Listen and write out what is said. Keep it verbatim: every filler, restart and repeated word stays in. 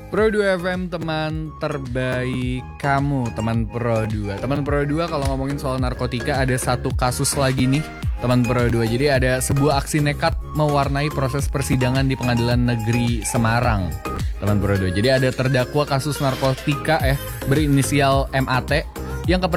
Pro dua F M, teman terbaik kamu, teman Pro dua. Teman Pro dua, kalau ngomongin soal narkotika, ada satu kasus lagi nih, teman Pro dua. Jadi ada sebuah aksi nekat mewarnai proses persidangan di Pengadilan Negeri Semarang, teman Pro dua. Jadi ada terdakwa kasus narkotika eh berinisial M A T yang